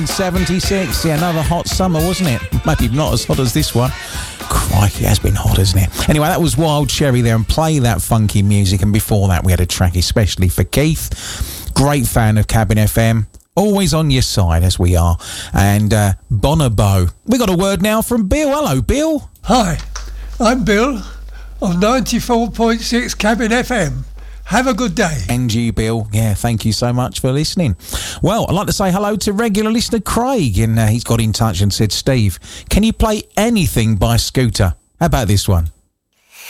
76, yeah, another hot summer, wasn't it? Maybe not as hot as this one. Crikey, it has been hot, hasn't it? Anyway, that was Wild Cherry there, and Play That Funky Music. And before that, we had a track especially for Keith. Great fan of Cabin FM. Always on your side, as we are. And Bonobo. We got a word now from Bill. Hello, Bill. Hi, I'm Bill of 94.6 Cabin FM. Have a good day. And you, Bill. Yeah, thank you so much for listening. Well, I'd like to say hello to regular listener Craig, and he's got in touch and said, Steve, can you play anything by Scooter? How about this one?